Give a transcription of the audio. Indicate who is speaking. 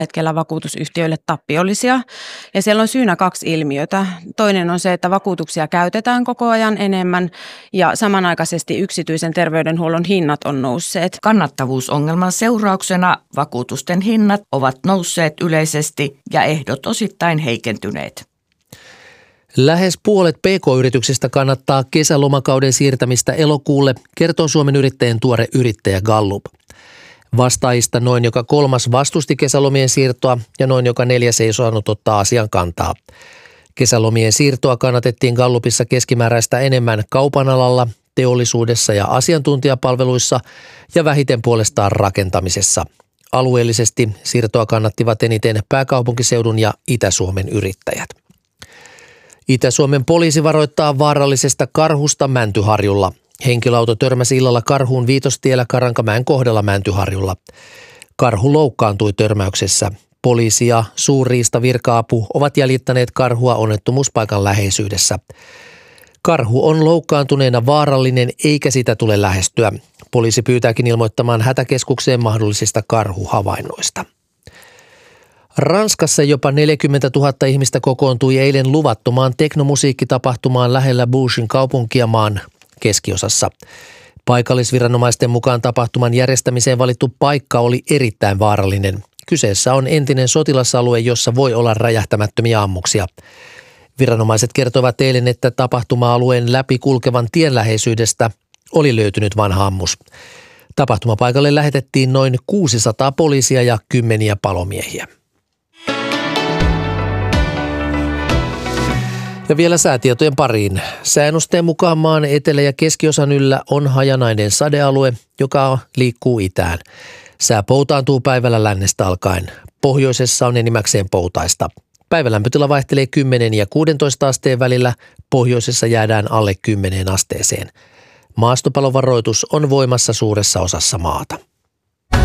Speaker 1: hetkellä vakuutusyhtiöille tappiollisia. Ja siellä on syynä 2 ilmiötä. Toinen on se, että vakuutuksia käytetään koko ajan enemmän ja samanaikaisesti yksityisen terveydenhuollon hinnat on nousseet.
Speaker 2: Kannattavuusongelman seurauksena vakuutusten hinnat ovat nousseet yleisesti ja ehdot osittain heikentyneet.
Speaker 3: Lähes puolet PK-yrityksistä kannattaa kesälomakauden siirtämistä elokuulle, kertoo Suomen Yrittäjien tuore yrittäjä Gallup. Vastaajista noin joka 3 vastusti kesälomien siirtoa ja noin joka 4 ei saanut ottaa asian kantaa. Kesälomien siirtoa kannatettiin Gallupissa keskimääräistä enemmän kaupan alalla, teollisuudessa ja asiantuntijapalveluissa ja vähiten puolestaan rakentamisessa. Alueellisesti siirtoa kannattivat eniten pääkaupunkiseudun ja Itä-Suomen yrittäjät. Itä-Suomen poliisi varoittaa vaarallisesta karhusta Mäntyharjulla. Henkilöauto törmäsi illalla karhuun Viitostiellä Karankamäen kohdalla Mäntyharjulla. Karhu loukkaantui törmäyksessä. Poliisi ja suurriistavirka-apu ovat jäljittäneet karhua onnettomuuspaikan läheisyydessä. Karhu on loukkaantuneena vaarallinen eikä sitä tule lähestyä. Poliisi pyytääkin ilmoittamaan hätäkeskukseen mahdollisista karhuhavainnoista. Ranskassa jopa 40 000 ihmistä kokoontui eilen luvattomaan teknomusiikkitapahtumaan lähellä Bourgin kaupunkia maan keskiosassa. Paikallisviranomaisten mukaan tapahtuman järjestämiseen valittu paikka oli erittäin vaarallinen. Kyseessä on entinen sotilasalue, jossa voi olla räjähtämättömiä ammuksia. Viranomaiset kertovat eilen, että tapahtuma-alueen läpi kulkevan tien läheisyydestä oli löytynyt vanha ammus. Tapahtumapaikalle lähetettiin noin 600 poliisia ja kymmeniä palomiehiä. Ja vielä säätietojen pariin. Sääennusteen mukaan maan etelä- ja keskiosan yllä on hajanainen sadealue, joka liikkuu itään. Sää poutaantuu päivällä lännestä alkaen. Pohjoisessa on enimmäkseen poutaista. Päivälämpötila vaihtelee 10 ja 16 asteen välillä. Pohjoisessa jäädään alle 10 asteeseen. Maastopalovaroitus on voimassa suuressa osassa maata.